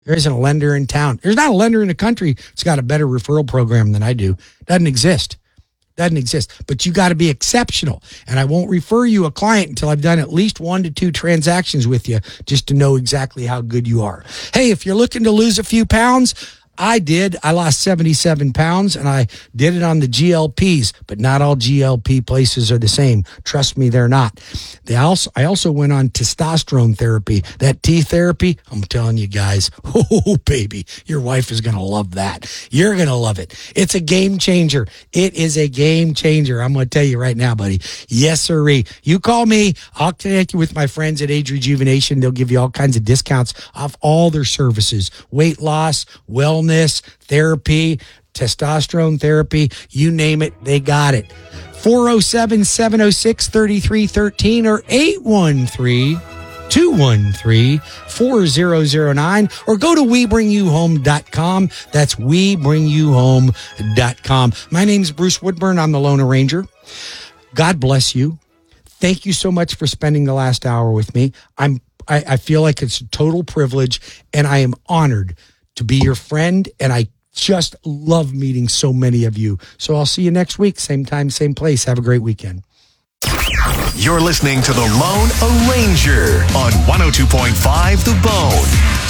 There isn't a lender in town. There's not a lender in the country that's got a better referral program than I do. Doesn't exist. But you got to be exceptional. And I won't refer you a client until I've done at least 1 to 2 transactions with you just to know exactly how good you are. Hey, if you're looking to lose a few pounds, I did. I lost 77 pounds, and I did it on the GLPs, but not all GLP places are the same. Trust me, they're not. I also went on testosterone therapy. That T therapy, I'm telling you guys, oh, baby, your wife is going to love that. You're going to love it. It's a game changer. It is a game changer. I'm going to tell you right now, buddy. Yes, sirree. You call me. I'll connect you with my friends at Age Rejuvenation. They'll give you all kinds of discounts off all their services. Weight loss, wellness, therapy, testosterone therapy, you name it, they got it. 407-706-3313 or 813-213-4009 or go to WeBringYouHome.com. That's WeBringYouHome.com. My name's Bruce Woodburn. I'm the Lone Ranger. God bless you. Thank you so much for spending the last hour with me. I feel like it's a total privilege, and I am honored to be your friend, and I just love meeting so many of you. So I'll see you next week, same time, same place. Have a great weekend. You're listening to The Lone Ranger on 102.5 The Bone.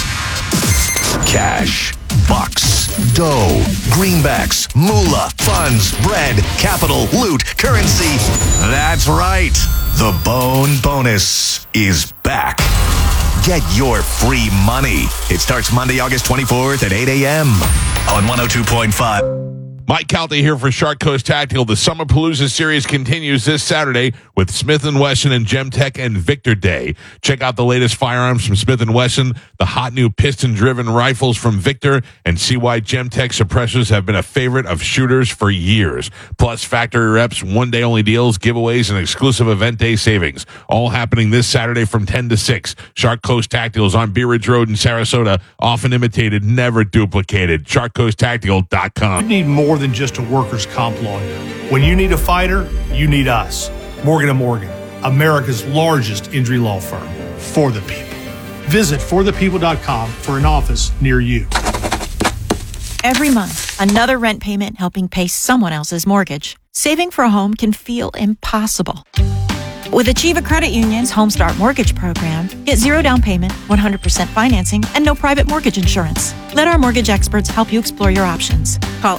Cash, bucks, dough, greenbacks, moolah, funds, bread, capital, loot, currency. That's right. The Bone Bonus is back. Get your free money. It starts Monday, August 24th at 8 a.m. on 102.5. Mike Calta here for Shark Coast Tactical. The Summer Palooza series continues this Saturday with Smith & Wesson and Gemtech and Victor Day. Check out the latest firearms from Smith & Wesson, the hot new piston-driven rifles from Victor, and see why Gemtech suppressors have been a favorite of shooters for years. Plus, factory reps, one-day-only deals, giveaways, and exclusive event day savings. All happening this Saturday from 10 to 6. Shark Coast Tactical is on Bee Ridge Road in Sarasota. Often imitated, never duplicated. SharkCoastTactical.com. You need more than just a workers' comp lawyer. When you need a fighter, you need us. Morgan & Morgan, America's largest injury law firm. For the people. Visit forthepeople.com for an office near you. Every month, another rent payment helping pay someone else's mortgage. Saving for a home can feel impossible. With Achieva Credit Union's Home Start Mortgage Program, get 0 down payment, 100% financing, and no private mortgage insurance. Let our mortgage experts help you explore your options. Call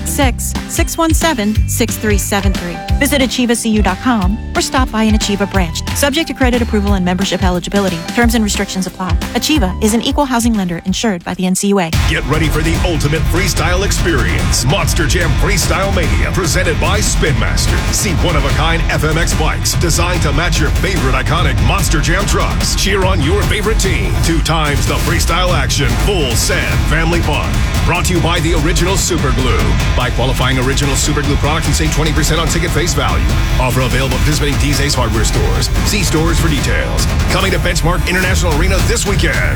866-617-6373. Visit achievacu.com or stop by an Achieva branch. Subject to credit approval and membership eligibility. Terms and restrictions apply. Achieva is an equal housing lender insured by the NCUA. Get ready for the ultimate freestyle experience. Monster Jam Freestyle Mania, presented by Spin Master. See one-of-a-kind FMX bikes designed to match your favorite iconic Monster Jam trucks. Cheer on your favorite team. 2 times the freestyle action. Full send family fun. Brought to you by the Original Super Glue. Buy qualifying Original Super Glue products and save 20% on ticket face value. Offer available at participating D's Ace hardware stores. See stores for details. Coming to Benchmark International Arena this weekend.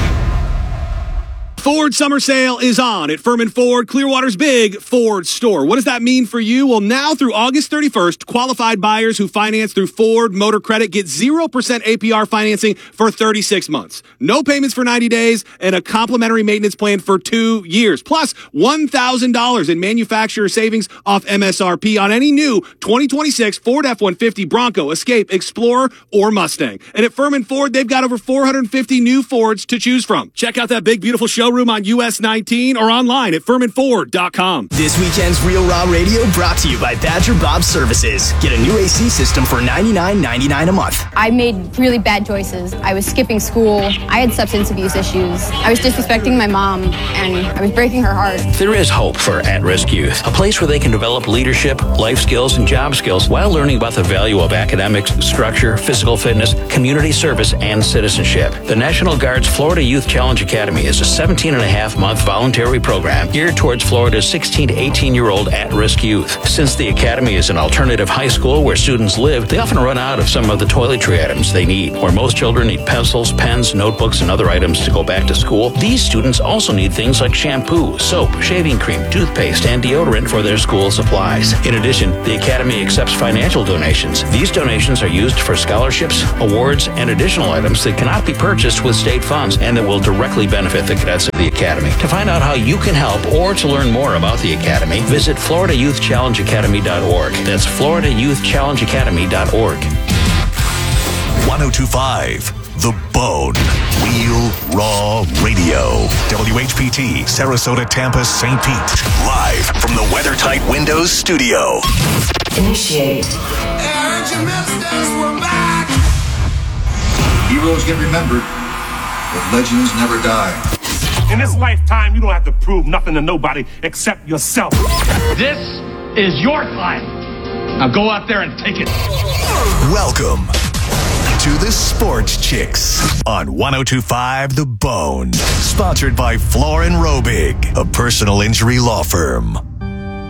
Ford Summer Sale is on at Furman Ford, Clearwater's big Ford store. What does that mean for you? Well, now through August 31st, qualified buyers who finance through Ford Motor Credit get 0% APR financing for 36 months. No payments for 90 days and a complimentary maintenance plan for 2 years. Plus $1,000 in manufacturer savings off MSRP on any new 2026 Ford F-150, Bronco, Escape, Explorer, or Mustang. And at Furman Ford, they've got over 450 new Fords to choose from. Check out that big, beautiful showroom on US 19 or online at FurmanFord.com. This weekend's Real Raw Radio brought to you by Badger Bob Services. Get a new AC system for $99.99 a month. I made really bad choices. I was skipping school. I had substance abuse issues. I was disrespecting my mom, and I was breaking her heart. There is hope for at-risk youth, a place where they can develop leadership, life skills, and job skills while learning about the value of academics, structure, physical fitness, community service, and citizenship. The National Guard's Florida Youth Challenge Academy is a 17 17.5-month voluntary program geared towards Florida's 16 to 18-year-old at-risk youth. Since the Academy is an alternative high school where students live, they often run out of some of the toiletry items they need. Where most children need pencils, pens, notebooks, and other items to go back to school, these students also need things like shampoo, soap, shaving cream, toothpaste, and deodorant for their school supplies. In addition, the Academy accepts financial donations. These donations are used for scholarships, awards, and additional items that cannot be purchased with state funds and that will directly benefit the cadets of the Academy. To find out how you can help or to learn more about the Academy, visit FloridaYouthChallengeAcademy.org. That's FloridaYouthChallengeAcademy.org. 1025 The Bone. Real Raw Radio. WHPT, Sarasota, Tampa, St. Pete. Live from the WeatherTight Windows studio. Initiate. Heroes get remembered, but legends never die. In this lifetime, you don't have to prove nothing to nobody except yourself. This is your time. Now go out there and take it. Welcome to the Sports Chicks on 1025 The Bone. Sponsored by Floor & Robig, a personal injury law firm.